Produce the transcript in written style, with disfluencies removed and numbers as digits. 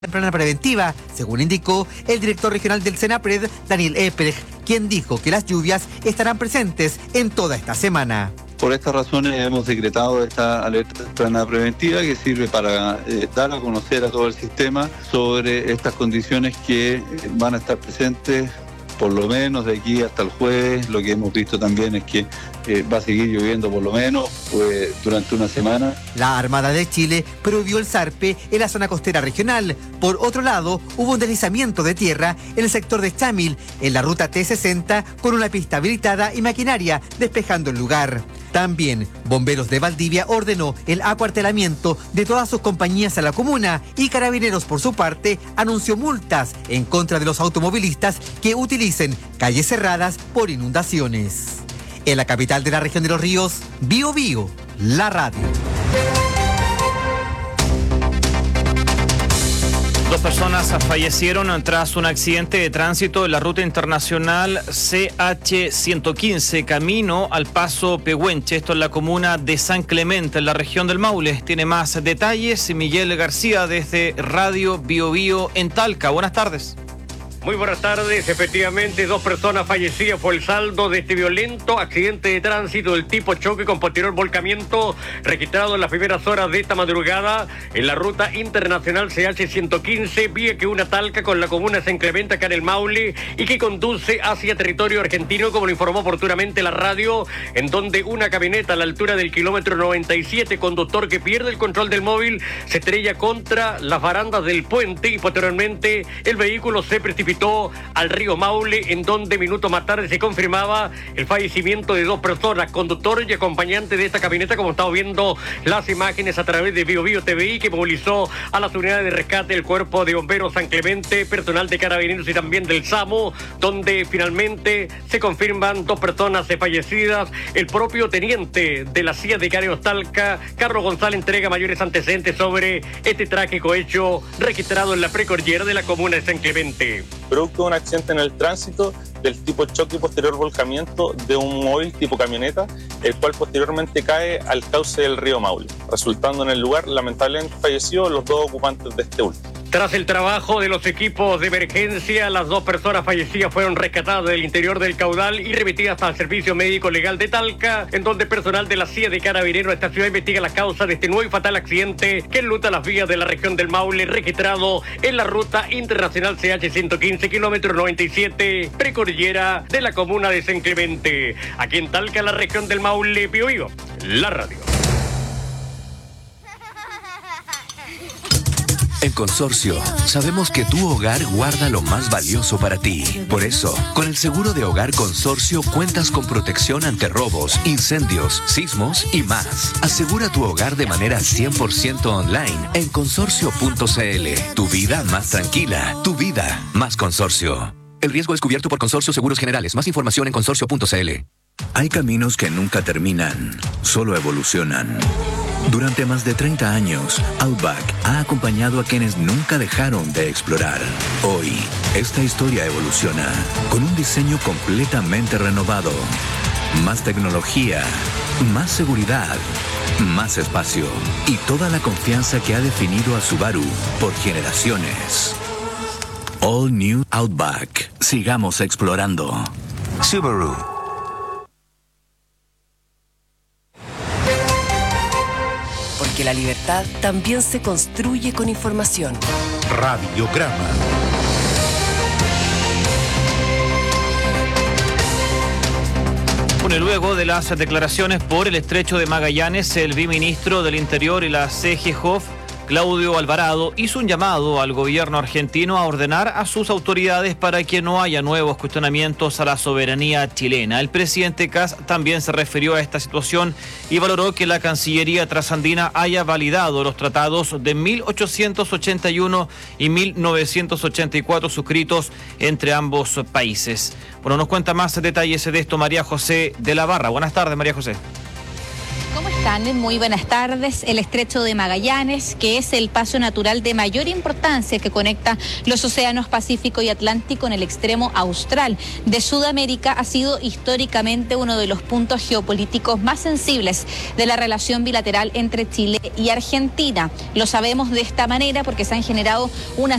temprana preventiva, según indicó el director regional del Senapred, Daniel Epperich, quien dijo que las lluvias estarán presentes en toda esta semana. Por estas razones hemos decretado esta alerta temprana preventiva que sirve para dar a conocer a todo el sistema sobre estas condiciones que van a estar presentes por lo menos de aquí hasta el jueves. Lo que hemos visto también es que va a seguir lloviendo por lo menos durante una semana. La Armada de Chile prohibió el zarpe en la zona costera regional. Por otro lado, hubo un deslizamiento de tierra en el sector de Chamil, en la ruta T60, con una pista habilitada y maquinaria despejando el lugar. También, Bomberos de Valdivia ordenó el acuartelamiento de todas sus compañías a la comuna y Carabineros, por su parte, anunció multas en contra de los automovilistas que utilicen calles cerradas por inundaciones. En la capital de la región de Los Ríos, Bío Bío, la radio. 2 personas fallecieron tras un accidente de tránsito en la ruta internacional CH-115, camino al Paso Pehuenche. Esto en la comuna de San Clemente, en la región del Maule. Tiene más detalles Miguel García desde Radio Bío Bío en Talca. Buenas tardes. Muy buenas tardes. Efectivamente, 2 personas fallecidas fue el saldo de este violento accidente de tránsito del tipo choque con posterior volcamiento registrado en las primeras horas de esta madrugada en la ruta internacional CH-115, vía que une Talca con la comuna de San Clemente acá en el Maule y que conduce hacia territorio argentino, como lo informó oportunamente la radio, en donde una camioneta a la altura del kilómetro 97, conductor que pierde el control del móvil, se estrella contra las barandas del puente y posteriormente el vehículo se precipitó al río Maule, en donde minutos más tarde se confirmaba el fallecimiento de 2 personas, conductor y acompañante de esta camioneta, como estamos viendo las imágenes a través de Bío Bío TVI, que movilizó a las unidades de rescate del Cuerpo de Bomberos San Clemente, personal de Carabineros y también del SAMU, donde finalmente se confirman 2 personas fallecidas. El propio teniente de la CIA de Carabineros Talca, Carlos González, entrega mayores antecedentes sobre este trágico hecho registrado en la precordillera de la comuna de San Clemente. Producto de un accidente en el tránsito del tipo choque y posterior volcamiento de un móvil tipo camioneta, el cual posteriormente cae al cauce del río Maule, resultando en el lugar lamentablemente fallecidos los 2 ocupantes de este último. Tras el trabajo de los equipos de emergencia, las 2 personas fallecidas fueron rescatadas del interior del caudal y remitidas al Servicio Médico Legal de Talca, en donde personal de la CIA de Carabineros de esta ciudad investiga las causas de este nuevo y fatal accidente que enluta las vías de la región del Maule, registrado en la ruta internacional CH-115, kilómetro 97, precordillera de la comuna de San Clemente. Aquí en Talca, la región del Maule, Bío Bío, la radio. En Consorcio, sabemos que tu hogar guarda lo más valioso para ti. Por eso, con el seguro de hogar Consorcio cuentas con protección ante robos, incendios, sismos y más. Asegura tu hogar de manera 100% online en consorcio.cl. Tu vida más tranquila, tu vida más Consorcio. El riesgo es cubierto por Consorcio Seguros Generales. Más información en consorcio.cl. Hay caminos que nunca terminan, solo evolucionan. Durante más de 30 años, Outback ha acompañado a quienes nunca dejaron de explorar. Hoy, esta historia evoluciona con un diseño completamente renovado. Más tecnología, más seguridad, más espacio y toda la confianza que ha definido a Subaru por generaciones. All New Outback. Sigamos explorando. Subaru. Porque la libertad también se construye con información. Radiograma. Bueno, luego de las declaraciones por el Estrecho de Magallanes, el viceministro del Interior y la CGJOF, Claudio Alvarado, hizo un llamado al gobierno argentino a ordenar a sus autoridades para que no haya nuevos cuestionamientos a la soberanía chilena. El presidente Kast también se refirió a esta situación y valoró que la Cancillería trasandina haya validado los tratados de 1881 y 1984 suscritos entre ambos países. Bueno, nos cuenta más detalles de esto María José de la Barra. Buenas tardes, María José. ¿Cómo estás? están? Muy buenas tardes. El Estrecho de Magallanes, que es el paso natural de mayor importancia que conecta los océanos Pacífico y Atlántico en el extremo austral de Sudamérica, ha sido históricamente uno de los puntos geopolíticos más sensibles de la relación bilateral entre Chile y Argentina. Lo sabemos de esta manera porque se han generado una